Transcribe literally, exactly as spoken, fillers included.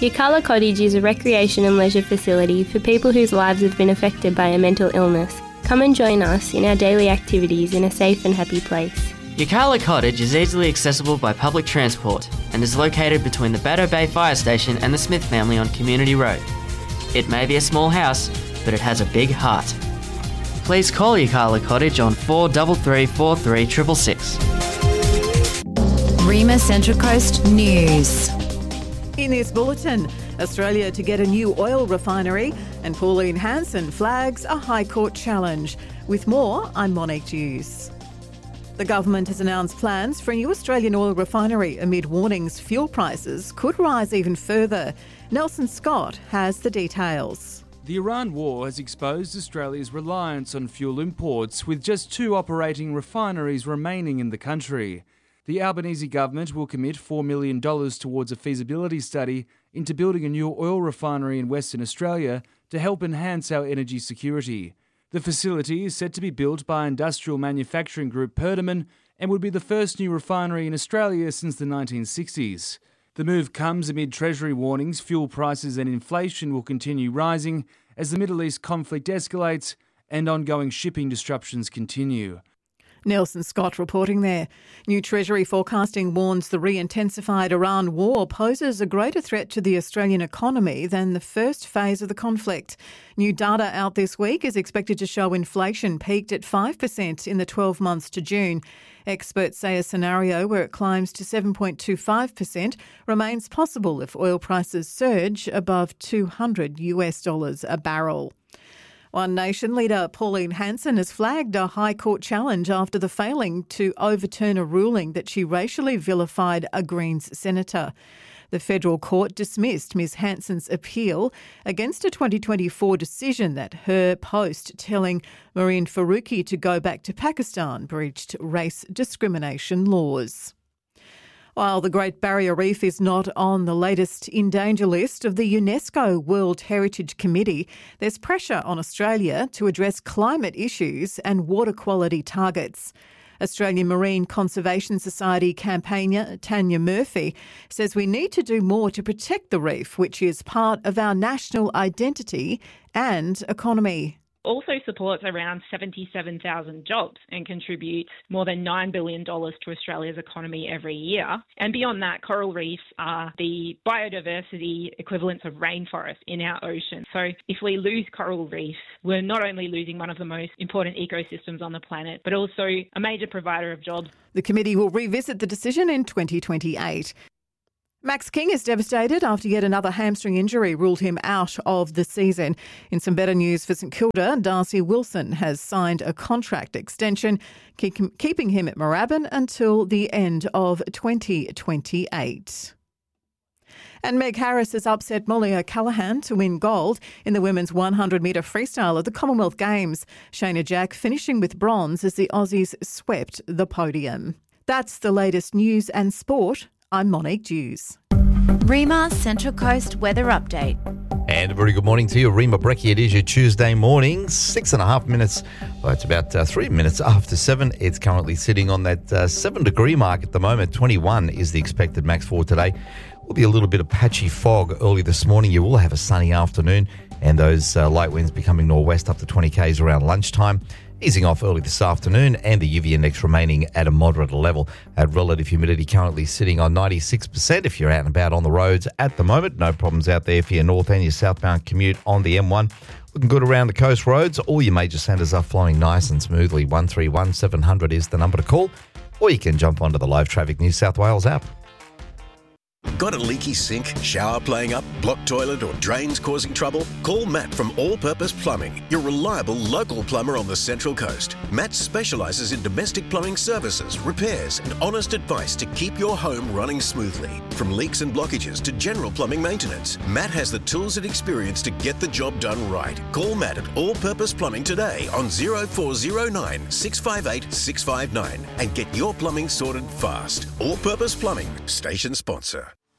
Yirrkala Cottage is a recreation and leisure facility for people whose lives have been affected by a mental illness. Come and join us in our daily activities in a safe and happy place. Yirrkala Cottage is easily accessible by public transport and is located between the Baddo Bay Fire Station and the Smith family on Community Road. It may be a small house, but it has a big heart. Please call Yirrkala Cottage on four three three four three six six six. Rima Central Coast News. In this bulletin, Australia to get a new oil refinery and Pauline Hanson flags a High Court challenge. With more, I'm Monique Hughes. The government has announced plans for a new Australian oil refinery amid warnings fuel prices could rise even further. Nelson Scott has the details. The Iran war has exposed Australia's reliance on fuel imports, with just two operating refineries remaining in the country. The Albanese government will commit four million dollars towards a feasibility study into building a new oil refinery in Western Australia to help enhance our energy security. The facility is set to be built by industrial manufacturing group Perdaman and would be the first new refinery in Australia since the nineteen sixties. The move comes amid Treasury warnings fuel prices and inflation will continue rising as the Middle East conflict escalates and ongoing shipping disruptions continue. Nelson Scott reporting there. New Treasury forecasting warns the re-intensified Iran war poses a greater threat to the Australian economy than the first phase of the conflict. New data out this week is expected to show inflation peaked at five percent in the twelve months to June. Experts say a scenario where it climbs to seven point two five percent remains possible if oil prices surge above two hundred US dollars a barrel. One Nation leader Pauline Hanson has flagged a High Court challenge after the failing to overturn a ruling that she racially vilified a Greens senator. The federal court dismissed Miz Hanson's appeal against a twenty twenty-four decision that her post telling Marine Faruqi to go back to Pakistan breached race discrimination laws. While the Great Barrier Reef is not on the latest in danger list of the UNESCO World Heritage Committee, there's pressure on Australia to address climate issues and water quality targets. Australian Marine Conservation Society campaigner Tanya Murphy says we need to do more to protect the reef, which is part of our national identity and economy. Also supports around seventy-seven thousand jobs and contributes more than nine billion dollars to Australia's economy every year. And beyond that, coral reefs are the biodiversity equivalents of rainforests in our ocean. So if we lose coral reefs, we're not only losing one of the most important ecosystems on the planet, but also a major provider of jobs. The committee will revisit the decision in twenty twenty-eight. Max King is devastated after yet another hamstring injury ruled him out of the season. In some better news for St Kilda, Darcy Wilson has signed a contract extension, keep, keeping him at Moorabbin until the end of twenty twenty-eight. And Meg Harris has upset Molly O'Callaghan to win gold in the women's one hundred metre freestyle at the Commonwealth Games. Shayna Jack finishing with bronze as the Aussies swept the podium. That's the latest news and sport. I'm Monique Hughes. Rima Central Coast Weather Update. And a very good morning to you, Rima Brecky. It is your Tuesday morning, six and a half minutes. Well, it's about uh, three minutes after seven. It's currently sitting on that uh, seven degree mark at the moment. twenty-one is the expected max for today. Will be a little bit of patchy fog early this morning. You will have a sunny afternoon and those uh, light winds becoming northwest up to twenty kays around lunchtime. Easing off early this afternoon and the U V index remaining at a moderate level. At relative humidity currently sitting on ninety-six percent if you're out and about on the roads at the moment. No problems out there for your north and your southbound commute on the M one. Looking good around the coast roads. All your major centres are flowing nice and smoothly. one three one seven hundred is the number to call, or you can jump onto the Live Traffic New South Wales app. Got a leaky sink, shower playing up, blocked toilet or drains causing trouble? Call Matt from All Purpose Plumbing, your reliable local plumber on the Central Coast. Matt specialises in domestic plumbing services, repairs and honest advice to keep your home running smoothly. From leaks and blockages to general plumbing maintenance, Matt has the tools and experience to get the job done right. Call Matt at All Purpose Plumbing today on oh four oh nine, six five eight, six five nine and get your plumbing sorted fast. All Purpose Plumbing, station sponsor.